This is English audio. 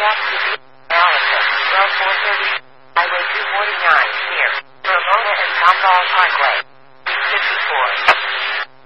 activity analysis. 12:430. Highway 249 near Vermona and Tomball Parkway.